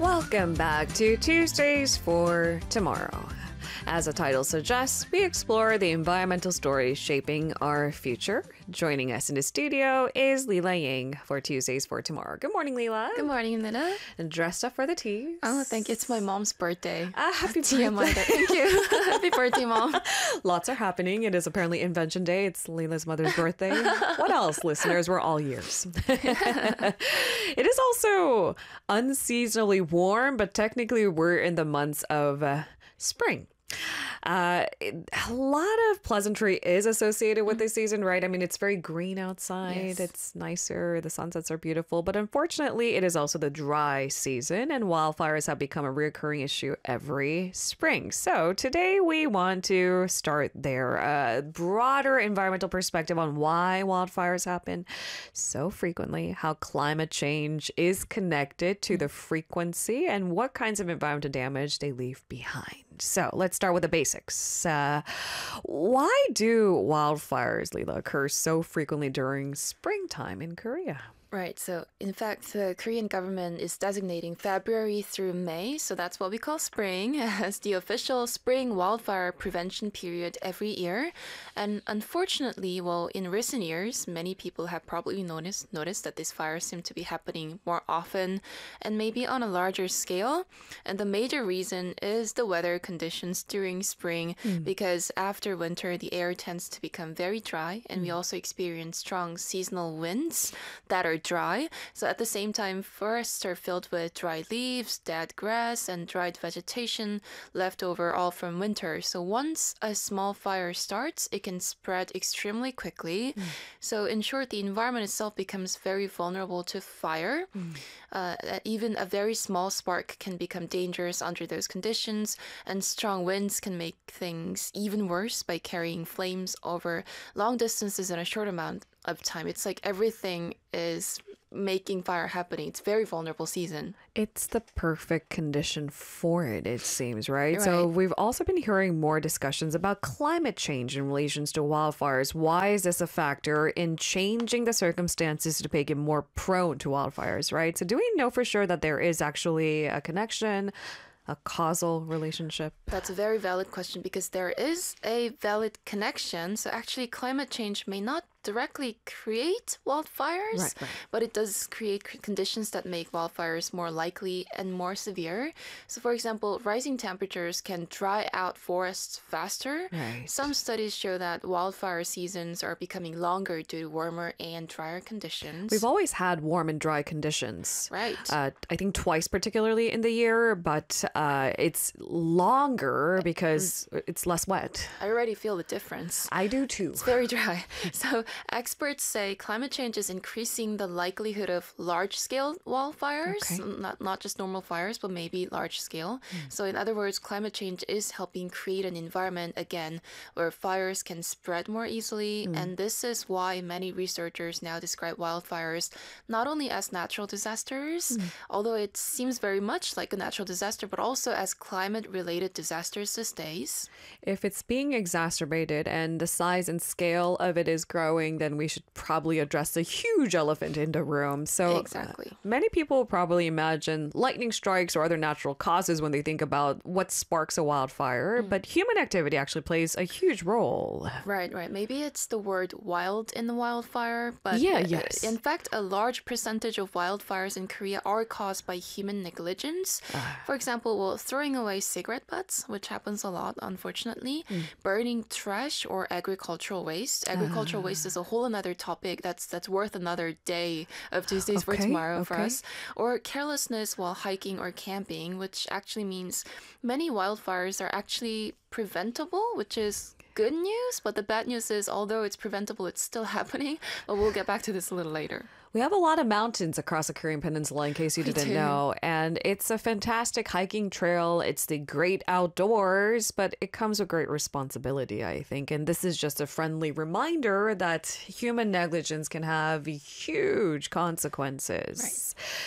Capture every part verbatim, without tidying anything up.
Welcome back to Tuesdays for Tomorrow. As the title suggests, we explore the environmental stories shaping our future. Joining us in the studio is Leela Ying for Tuesdays for Tomorrow. Good morning, Leela. Good morning, Nina. And dressed up for the tea. Oh, thank you. It's my mom's birthday. Ah, happy T M I birthday. day. Thank you. Happy birthday, Mom. Lots are happening. It is apparently Invention Day. It's Leela's mother's birthday. What else, listeners? We're all ears. It is also unseasonably warm, but technically we're in the months of uh, spring. Uh, it- a lot of pleasantry is associated with this season, right? I mean, it's very green outside. Yes. It's nicer. The sunsets are beautiful. But unfortunately, it is also the dry season, and wildfires have become a recurring issue every spring. So today we want to start there. A broader environmental perspective on why wildfires happen so frequently, how climate change is connected to the frequency, and what kinds of environmental damage they leave behind. So let's start with the basics. Uh, why do wildfires, Leela, occur so frequently during springtime in Korea? Right. So, in fact, the Korean government is designating February through May, so that's what we call spring, as the official spring wildfire prevention period every year. And unfortunately, well, in recent years, many people have probably noticed noticed that these fires seem to be happening more often and maybe on a larger scale. And the major reason is the weather conditions during spring, because after winter, the air tends to become very dry, and we also experience strong seasonal winds that are dry. So at the same time, forests are filled with dry leaves, dead grass, and dried vegetation left over all from winter. So once a small fire starts, it can spread extremely quickly. So in short, the environment itself becomes very vulnerable to fire. Uh, even a very small spark can become dangerous under those conditions, and strong winds can make things even worse by carrying flames over long distances in a short amount of time. It's like everything is making fire happening. It's very vulnerable season. It's the perfect condition for it, it seems, right? So Right. we've also been hearing more discussions about climate change in relations to wildfires. Why is this a factor in changing the circumstances to make it more prone to wildfires, right? So do we know for sure that there is actually a connection, a causal relationship? That's a very valid question, because there is a valid connection. So actually, climate change may not directly create wildfires, Right, right. but it does create c- conditions that make wildfires more likely and more severe. So for example, rising temperatures can dry out forests faster. Right. Some studies show that wildfire seasons are becoming longer due to warmer and drier conditions. We've always had warm and dry conditions. Right. Uh, I think twice, particularly in the year, but uh, it's longer because it's less wet. I already feel the difference. I do too. It's very dry. So experts say climate change is increasing the likelihood of large-scale wildfires, Okay. not not just normal fires, but maybe large-scale. So in other words, climate change is helping create an environment again where fires can spread more easily, and this is why many researchers now describe wildfires not only as natural disasters, although it seems very much like a natural disaster, but also as climate-related disasters these days. If it's being exacerbated and the size and scale of it is growing, then we should probably address the huge elephant in the room. So, uh, Exactly. many people probably imagine lightning strikes or other natural causes when they think about what sparks a wildfire, but human activity actually plays a huge role. Right, right. Maybe it's the word wild in the wildfire, but Yeah, uh, yes. in fact, a large percentage of wildfires in Korea are caused by human negligence. Ah. For example, well, throwing away cigarette butts, which happens a lot, unfortunately, Hmm. burning trash or agricultural waste. Agricultural waste is a whole another topic that's that's worth another day of Tuesdays for Okay, Tomorrow for okay. us. Or carelessness while hiking or camping, which actually means many wildfires are actually preventable, which is good news. But the bad news is, although it's preventable, it's still happening. But we'll get back to this a little later. We have a lot of mountains across the Korean Peninsula, in case you We didn't do. know. And it's a fantastic hiking trail. It's the great outdoors, but it comes with great responsibility, I think. And this is just a friendly reminder that human negligence can have huge consequences.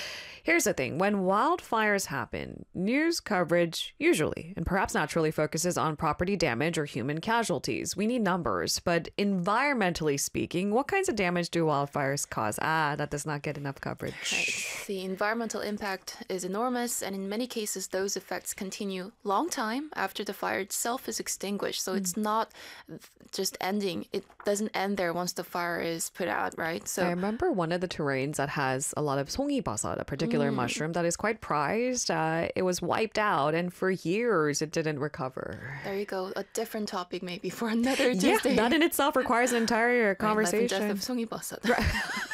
Here's the thing. When wildfires happen, news coverage usually, and perhaps naturally, focuses on property damage or human casualties. We need numbers. But environmentally speaking, what kinds of damage do wildfires cause? Ah, that does not get enough coverage. Right. The environmental impact is enormous, and in many cases, those effects continue long time after the fire itself is extinguished. So mm. it's not just ending. It doesn't end there once the fire is put out, right? So I remember one of the terrains that has a lot of 송이버섯, a particular mm. mushroom that is quite prized. Uh, it was wiped out, and for years it didn't recover. There you go. A different topic maybe for another Tuesday. Yeah, that in itself requires an entire conversation. Right, life and death of 송이버섯. Right.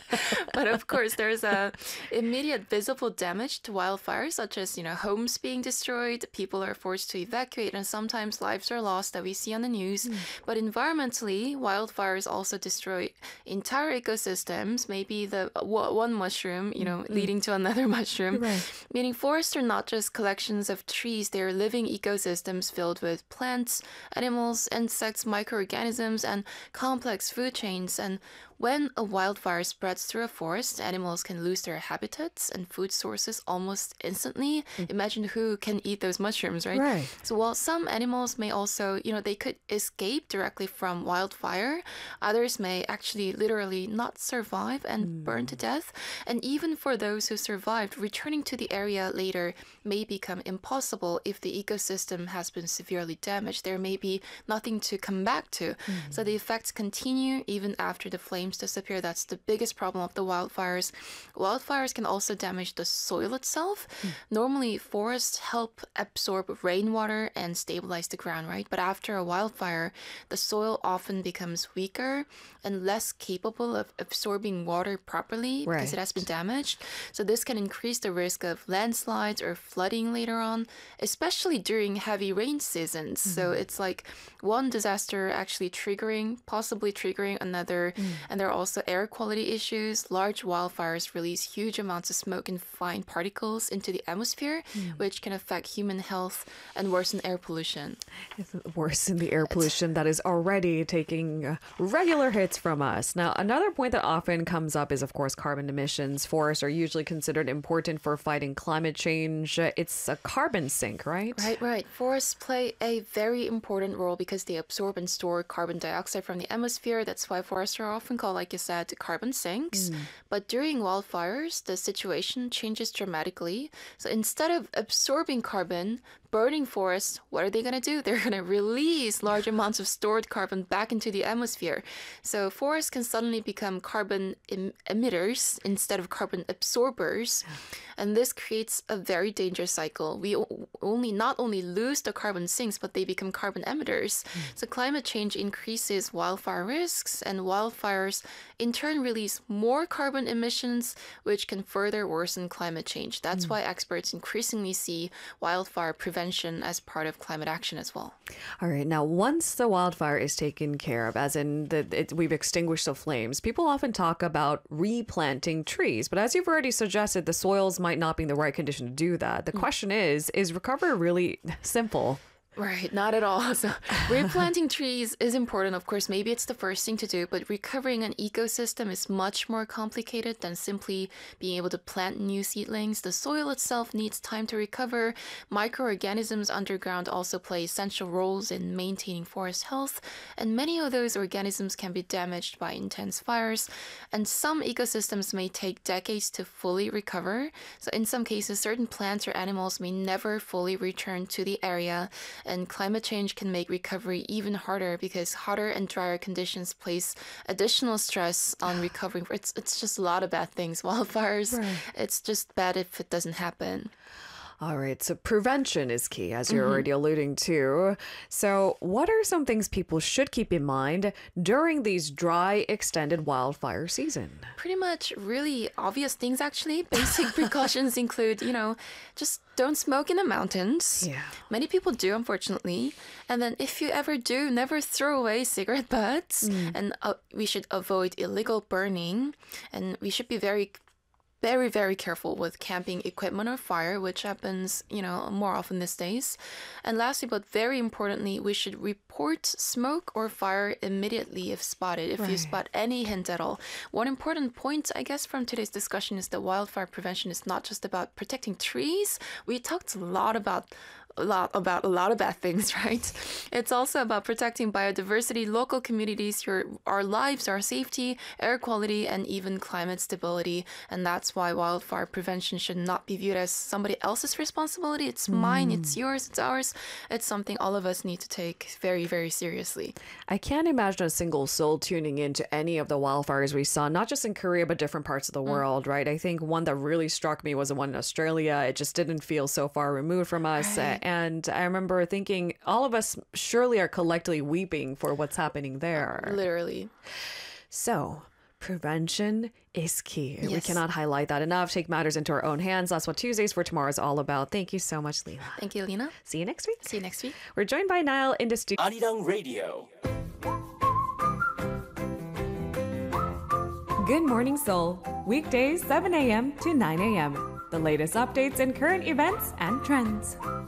But of course, there's a immediate visible damage to wildfires, such as, you know, homes being destroyed, people are forced to evacuate, and sometimes lives are lost that we see on the news. Mm. But environmentally, wildfires also destroy entire ecosystems, maybe the one mushroom, you know, mm. leading to another mushroom. Right. Meaning forests are not just collections of trees, they're living ecosystems filled with plants, animals, insects, microorganisms, and complex food chains. And when a wildfire spreads through a forest, animals can lose their habitats and food sources almost instantly. Mm. Imagine who can eat those mushrooms, right? Right. So while some animals may also, you know, they could escape directly from wildfire, others may actually literally not survive and mm. burn to death. And even for those who survived, returning to the area later may become impossible if the ecosystem has been severely damaged. There may be nothing to come back to. Mm. So the effects continue even after the flames disappear. That's the biggest problem of the wildfires. Wildfires can also damage the soil itself. Mm. Normally, forests help absorb rainwater and stabilize the ground, right? But after a wildfire, the soil often becomes weaker and less capable of absorbing water properly right. because it has been damaged. So this can increase the risk of landslides or flooding later on, especially during heavy rain seasons. Mm. So it's like one disaster actually triggering, possibly triggering another. Mm. And there are also air quality issues. Large wildfires release huge amounts of smoke and fine particles into the atmosphere, mm. which can affect human health and worsen air pollution. Worsen the air pollution that is already taking regular hits from us. Now, another point that often comes up is, of course, carbon emissions. Forests are usually considered important for fighting climate change. It's a carbon sink, right? Right, right. Forests play a very important role because they absorb and store carbon dioxide from the atmosphere. That's why forests are often called, like you said, carbon sinks. Mm. But during wildfires, the situation changes dramatically. So instead of absorbing carbon, burning forests, what are they going to do? They're going to release large amounts of stored carbon back into the atmosphere. So forests can suddenly become carbon em- emitters instead of carbon absorbers. And this creates a very dangerous cycle. We o- only not only lose the carbon sinks, but they become carbon emitters. Mm. So climate change increases wildfire risks, and wildfires in turn release more carbon emissions, which can further worsen climate change. That's mm. why experts increasingly see wildfire prevention as part of climate action as well. All right. Now, once the wildfire is taken care of, as in the, it, we've extinguished the flames, people often talk about replanting trees. But as you've already suggested, the soils might not be in the right condition to do that. The mm. question is, is recovery really simple? Right, not at all. So replanting trees is important. Of course, maybe it's the first thing to do, but recovering an ecosystem is much more complicated than simply being able to plant new seedlings. The soil itself needs time to recover. Microorganisms underground also play essential roles in maintaining forest health, and many of those organisms can be damaged by intense fires. And some ecosystems may take decades to fully recover. So in some cases, certain plants or animals may never fully return to the area. And climate change can make recovery even harder because hotter and drier conditions place additional stress on recovering. It's it's just a lot of bad things. Wildfires, right. It's just bad if it doesn't happen. All right. So prevention is key, as you're Mm-hmm. already alluding to. So what are some things people should keep in mind during these dry, extended wildfire season? Pretty much really obvious things, actually. Basic precautions include, you know, just don't smoke in the mountains. Yeah. Many people do, unfortunately. And then if you ever do, never throw away cigarette butts. Mm. And uh, we should avoid illegal burning. And we should be very very, very careful with camping equipment or fire, which happens, you know, more often these days. And lastly, but very importantly, we should report smoke or fire immediately if spotted, if right. you spot any hint at all. One important point, I guess, from today's discussion is that wildfire prevention is not just about protecting trees. We talked a lot about a lot about a lot of bad things, right? It's also about protecting biodiversity, local communities, your our lives, our safety, air quality, and even climate stability. And that's why wildfire prevention should not be viewed as somebody else's responsibility. It's mm. mine, it's yours, it's ours. It's something all of us need to take very, very seriously. I can't imagine a single soul tuning into any of the wildfires we saw, not just in Korea, but different parts of the mm. world, right? I think one that really struck me was the one in Australia. It just didn't feel so far removed from us. Right. And I remember thinking all of us surely are collectively weeping for what's happening there. Literally. So prevention is key. Yes. We cannot highlight that enough. Take matters into our own hands. That's what Tuesdays for Tomorrow is all about. Thank you so much, Leila. Thank you, Lena. See you next week. See you next week. We're joined by Niall in the studio. Arirang Radio. Good Morning Seoul, weekdays seven a.m. to nine a.m. The latest updates and current events and trends.